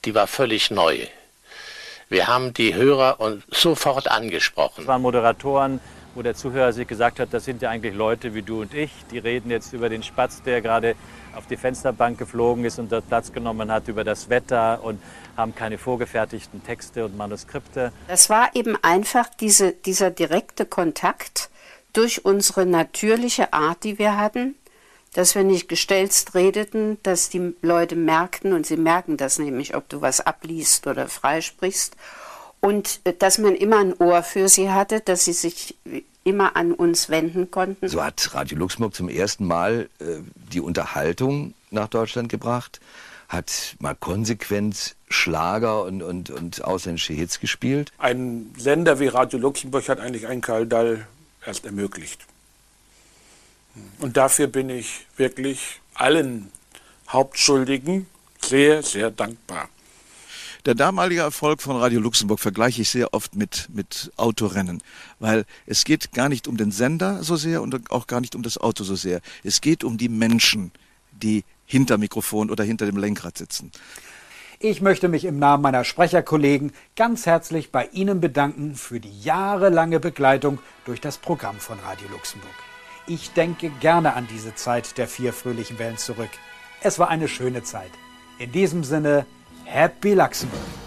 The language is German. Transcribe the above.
die war völlig neu. Wir haben die Hörer sofort angesprochen. Es waren Moderatoren, wo der Zuhörer sich gesagt hat, das sind ja eigentlich Leute wie du und ich. Die reden jetzt über den Spatz, der gerade auf die Fensterbank geflogen ist und dort Platz genommen hat, über das Wetter und haben keine vorgefertigten Texte und Manuskripte. Das war eben einfach dieser direkte Kontakt durch unsere natürliche Art, die wir hatten, dass wir nicht gestelzt redeten, dass die Leute merkten, und sie merken das nämlich, ob du was abliest oder freisprichst, und dass man immer ein Ohr für sie hatte, dass sie sich immer an uns wenden konnten. So hat Radio Luxemburg zum ersten Mal die Unterhaltung nach Deutschland gebracht, hat mal konsequent Schlager und ausländische Hits gespielt. Ein Sender wie Radio Luxemburg hat eigentlich ein Karl Dall erst ermöglicht. Und dafür bin ich wirklich allen Hauptschuldigen sehr, sehr dankbar. Der damalige Erfolg von Radio Luxemburg vergleiche ich sehr oft mit Autorennen, weil es geht gar nicht um den Sender so sehr und auch gar nicht um das Auto so sehr. Es geht um die Menschen, die hinter Mikrofon oder hinter dem Lenkrad sitzen. Ich möchte mich im Namen meiner Sprecherkollegen ganz herzlich bei Ihnen bedanken für die jahrelange Begleitung durch das Programm von Radio Luxemburg. Ich denke gerne an diese Zeit der 4 fröhlichen Wellen zurück. Es war eine schöne Zeit. In diesem Sinne, Happy Luxemburg!